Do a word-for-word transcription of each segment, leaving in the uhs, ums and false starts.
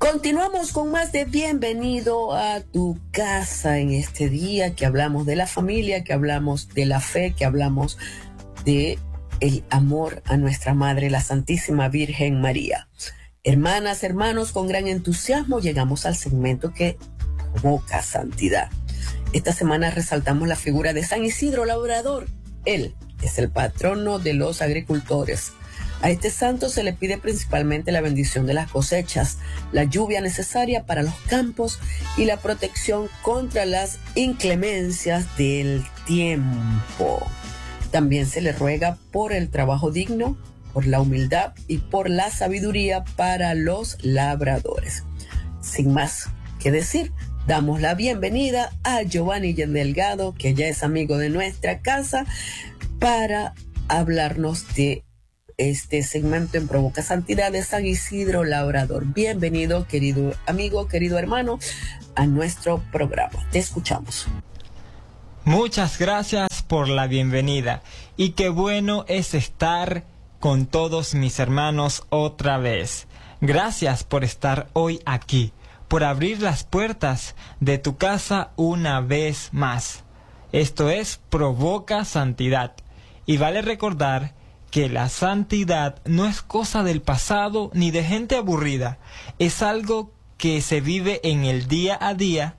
Continuamos con más de Bienvenido a tu casa en este día, que hablamos de la familia, que hablamos de la fe, que hablamos de el amor a nuestra Madre, la Santísima Virgen María. Hermanas, hermanos, con gran entusiasmo llegamos al segmento que provoca santidad. Esta semana resaltamos la figura de San Isidro Labrador. Él es el patrono de los agricultores. A este santo se le pide principalmente la bendición de las cosechas, la lluvia necesaria para los campos y la protección contra las inclemencias del tiempo. También se le ruega por el trabajo digno, por la humildad y por la sabiduría para los labradores. Sin más que decir, damos la bienvenida a Giovanni Delgado, que ya es amigo de nuestra casa, para hablarnos de este segmento en Provoca Santidad de San Isidro Labrador. Bienvenido, querido amigo, querido hermano, a nuestro programa. Te escuchamos. Muchas gracias por la bienvenida y qué bueno es estar con todos mis hermanos otra vez. Gracias por estar hoy aquí, por abrir las puertas de tu casa una vez más. Esto es Provoca Santidad. Y vale recordar que la santidad no es cosa del pasado ni de gente aburrida. Es algo que se vive en el día a día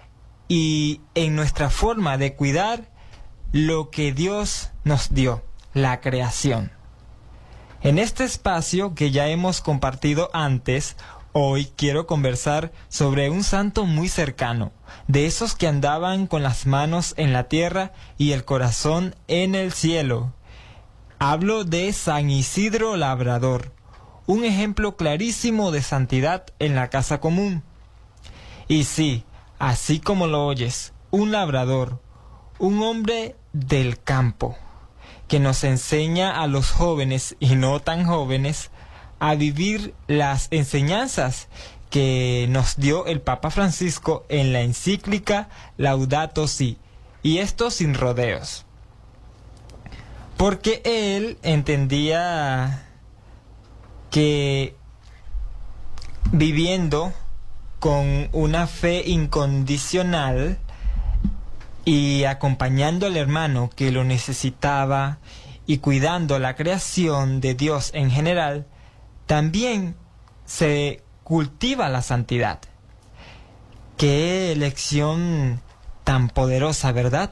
y en nuestra forma de cuidar lo que Dios nos dio, la creación. En este espacio que ya hemos compartido antes, hoy quiero conversar sobre un santo muy cercano, de esos que andaban con las manos en la tierra y el corazón en el cielo. Hablo de San Isidro Labrador, un ejemplo clarísimo de santidad en la casa común. Y sí, así como lo oyes, un labrador, un hombre del campo, que nos enseña a los jóvenes y no tan jóvenes a vivir las enseñanzas que nos dio el Papa Francisco en la encíclica Laudato Si, y esto sin rodeos. Porque él entendía que viviendo con una fe incondicional y acompañando al hermano que lo necesitaba y cuidando la creación de Dios en general, también se cultiva la santidad. Qué lección tan poderosa, ¿verdad?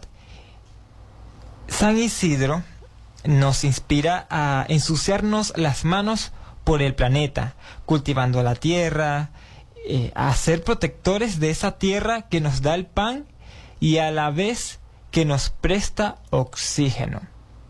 San Isidro nos inspira a ensuciarnos las manos por el planeta, cultivando la tierra, eh, a ser protectores de esa tierra que nos da el pan y a la vez que nos presta oxígeno.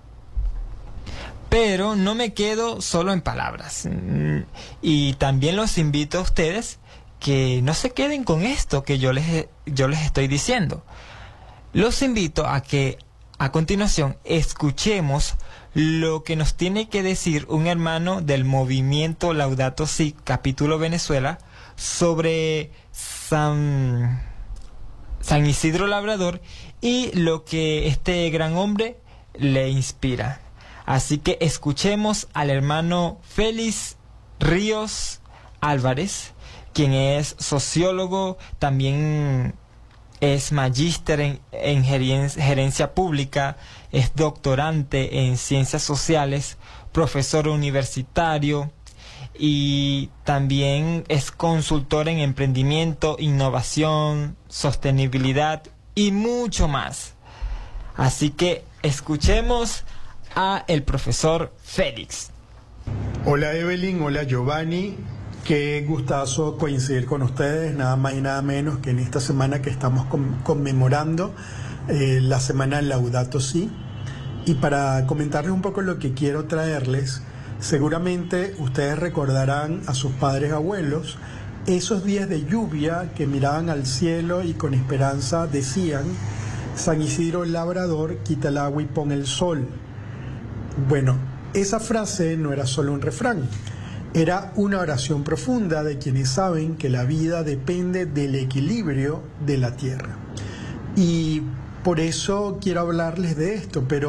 Pero no me quedo solo en palabras, y también los invito a ustedes que no se queden con esto que yo les, yo les estoy diciendo. Los invito a que a continuación escuchemos lo que nos tiene que decir un hermano del movimiento Laudato Si, capítulo Venezuela, sobre San, San Isidro Labrador y lo que este gran hombre le inspira. Así que escuchemos al hermano Félix Ríos Álvarez, quien es sociólogo, también es magíster en, en gerencia, gerencia pública, es doctorante en ciencias sociales, profesor universitario y también es consultor en emprendimiento, innovación, sostenibilidad y mucho más. Así que escuchemos a el profesor Félix. Hola Evelyn, hola Giovanni. Qué gustazo coincidir con ustedes, nada más y nada menos que en esta semana que estamos conmemorando eh, la semana Laudato Si. Y para comentarles un poco lo que quiero traerles, seguramente ustedes recordarán a sus padres abuelos esos días de lluvia que miraban al cielo y con esperanza decían: San Isidro Labrador, quita el agua y pon el sol. Bueno, esa frase no era solo un refrán. Era una oración profunda de quienes saben que la vida depende del equilibrio de la tierra. Y por eso quiero hablarles de esto, pero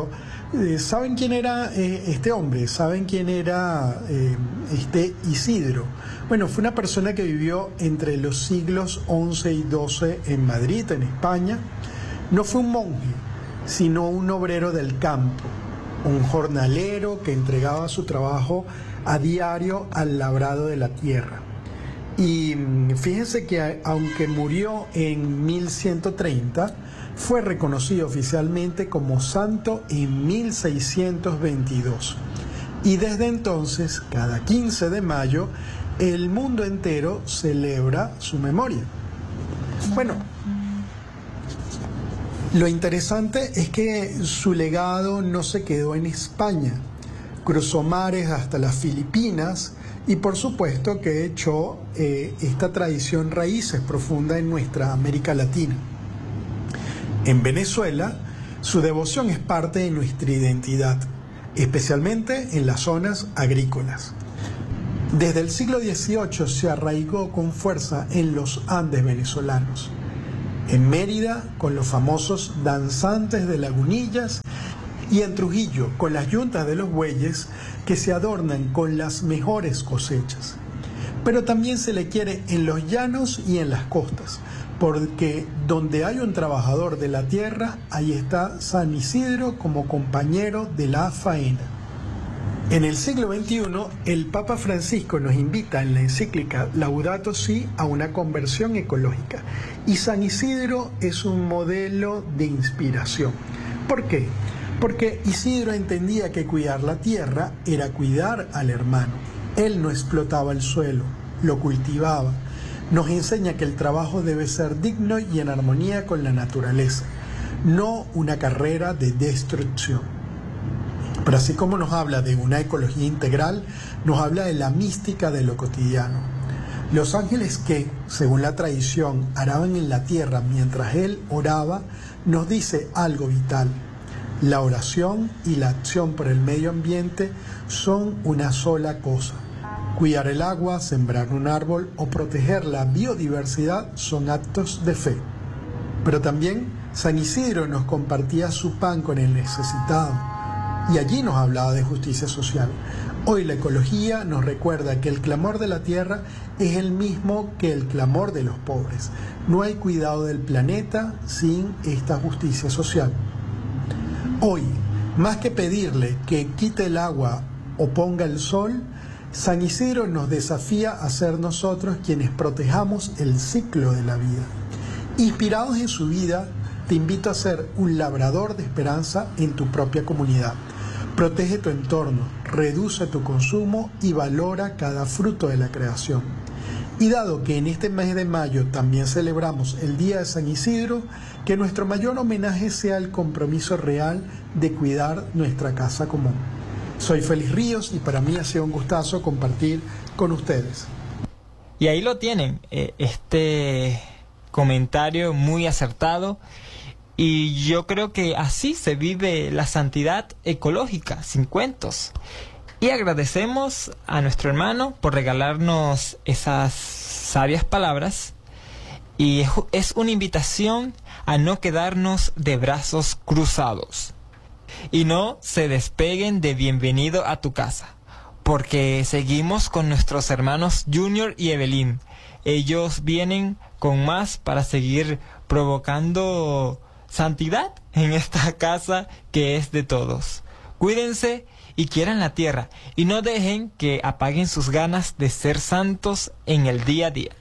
Eh, ¿Saben quién era eh, este hombre? ¿Saben quién era eh, este Isidro? Bueno, fue una persona que vivió entre los siglos once y doce en Madrid, en España. No fue un monje, sino un obrero del campo, un jornalero que entregaba su trabajo a diario al labrado de la tierra. Y fíjense que aunque murió en mil ciento treinta, fue reconocido oficialmente como santo en mil seiscientos veintidós. Y desde entonces, cada quince de mayo, el mundo entero celebra su memoria. Bueno, lo interesante es que su legado no se quedó en España. Cruzó mares hasta las Filipinas y por supuesto que echó eh, esta tradición raíces profundas en nuestra América Latina. En Venezuela, su devoción es parte de nuestra identidad, especialmente en las zonas agrícolas. Desde el siglo dieciocho se arraigó con fuerza en los Andes venezolanos. En Mérida, con los famosos danzantes de Lagunillas, y en Trujillo, con las yuntas de los bueyes que se adornan con las mejores cosechas. Pero también se le quiere en los llanos y en las costas, porque donde hay un trabajador de la tierra, ahí está San Isidro como compañero de la faena. En el siglo veintiuno, el Papa Francisco nos invita en la encíclica Laudato Si a una conversión ecológica. Y San Isidro es un modelo de inspiración. ¿Por qué? Porque Isidro entendía que cuidar la tierra era cuidar al hermano. Él no explotaba el suelo, lo cultivaba. Nos enseña que el trabajo debe ser digno y en armonía con la naturaleza, no una carrera de destrucción. Pero así como nos habla de una ecología integral, nos habla de la mística de lo cotidiano. Los ángeles que, según la tradición, araban en la tierra mientras él oraba, nos dice algo vital. La oración y la acción por el medio ambiente son una sola cosa. Cuidar el agua, sembrar un árbol o proteger la biodiversidad son actos de fe. Pero también San Isidro nos compartía su pan con el necesitado. Y allí nos hablaba de justicia social. Hoy la ecología nos recuerda que el clamor de la tierra es el mismo que el clamor de los pobres. No hay cuidado del planeta sin esta justicia social. Hoy, más que pedirle que quite el agua o ponga el sol, San Isidro nos desafía a ser nosotros quienes protejamos el ciclo de la vida. Inspirados en su vida, te invito a ser un labrador de esperanza en tu propia comunidad. Protege tu entorno, reduce tu consumo y valora cada fruto de la creación. Y dado que en este mes de mayo también celebramos el Día de San Isidro, que nuestro mayor homenaje sea el compromiso real de cuidar nuestra casa común. Soy Félix Ríos y para mí ha sido un gustazo compartir con ustedes. Y ahí lo tienen, eh, este comentario muy acertado. Y yo creo que así se vive la santidad ecológica, sin cuentos. Y agradecemos a nuestro hermano por regalarnos esas sabias palabras. Y es una invitación a no quedarnos de brazos cruzados. Y no se despeguen de bienvenido a tu casa, porque seguimos con nuestros hermanos Junior y Evelyn. Ellos vienen con más para seguir provocando santidad en esta casa que es de todos. Cuídense y quieran la tierra y no dejen que apaguen sus ganas de ser santos en el día a día.